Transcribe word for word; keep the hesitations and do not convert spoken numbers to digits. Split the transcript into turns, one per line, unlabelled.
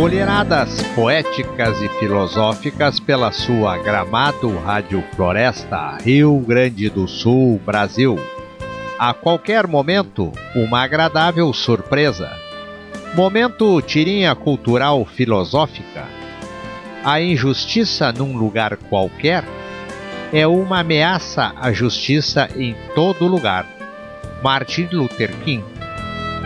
Colheradas poéticas e filosóficas pela sua Gramado Rádio Floresta, Rio Grande do Sul, Brasil. A qualquer momento, uma agradável surpresa. Momento tirinha cultural filosófica. A injustiça num lugar qualquer é uma ameaça à justiça em todo lugar. Martin Luther King.